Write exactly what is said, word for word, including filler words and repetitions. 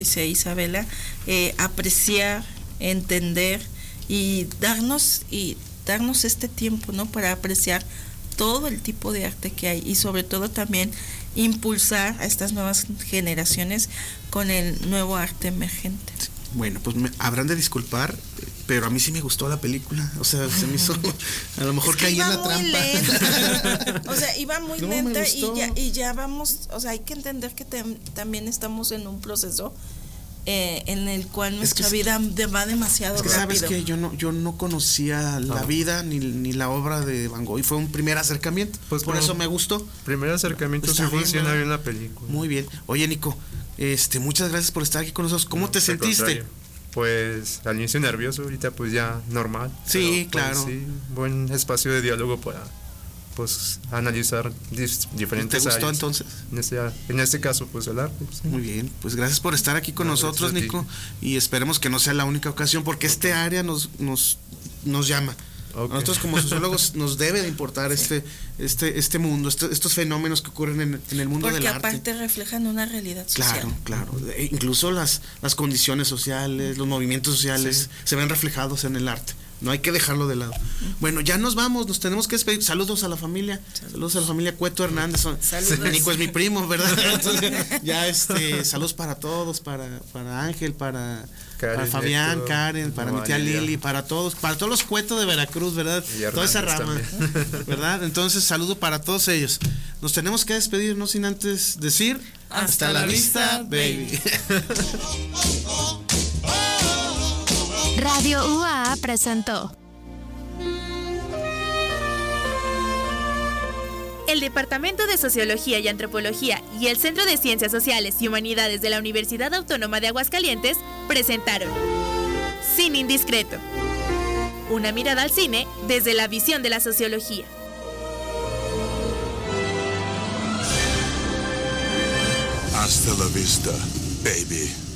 dice Isabela, eh, apreciar, entender y darnos y darnos este tiempo, ¿no? Para apreciar todo el tipo de arte que hay y sobre todo también impulsar a estas nuevas generaciones con el nuevo arte emergente. Bueno, pues me habrán de disculpar, pero a mí sí me gustó la película, o sea, se me hizo, a lo mejor es que caí en la muy trampa. Lenta. O sea, iba muy no, lenta y ya, y ya vamos, o sea, hay que entender que te, también estamos en un proceso eh, en el cual nuestra es que, vida va demasiado es que rápido. Sabes que yo no, yo no conocía la no. vida ni, ni la obra de Van Gogh y fue un primer acercamiento, pues por eso me gustó. Primer acercamiento sí funciona bien la película. Muy bien. Oye, Nico, este, muchas gracias por estar aquí con nosotros. ¿Cómo no, te sentiste? Contrario. Pues al inicio nervioso, ahorita pues ya normal. Sí, pero, claro. Pues, sí, buen espacio de diálogo para pues analizar dis- diferentes áreas. ¿Te gustó áreas. entonces? En este, en este caso pues el arte. Pues, sí. Muy bien, pues gracias por estar aquí con no, nosotros, Nico, y esperemos que no sea la única ocasión porque okay. este área nos nos nos llama. Okay. A nosotros como sociólogos nos debe de importar sí. este este este mundo, este, estos fenómenos que ocurren en, en el mundo porque del arte. Porque aparte reflejan una realidad social. Claro, claro. E incluso las las condiciones sociales, los movimientos sociales sí. se ven reflejados en el arte. No hay que dejarlo de lado. Bueno, ya nos vamos, nos tenemos que despedir. Saludos a la familia, saludos, saludos a la familia Cueto Hernández. Saludos. Nico es mi primo, ¿verdad? Entonces, ya este, saludos para todos, para, para Ángel, para, Karen, para Fabián, Héctor, Karen, para mi tía Lili, para todos, para todos los Cueto de Veracruz, ¿verdad? Toda esa rama, también. ¿Verdad? Entonces, saludo para todos ellos. Nos tenemos que despedir, no sin antes decir hasta, hasta la vista, baby. Radio U A A presentó. El Departamento de Sociología y Antropología y el Centro de Ciencias Sociales y Humanidades de la Universidad Autónoma de Aguascalientes presentaron Cine Indiscreto. Una mirada al cine desde la visión de la sociología. Hasta la vista, baby.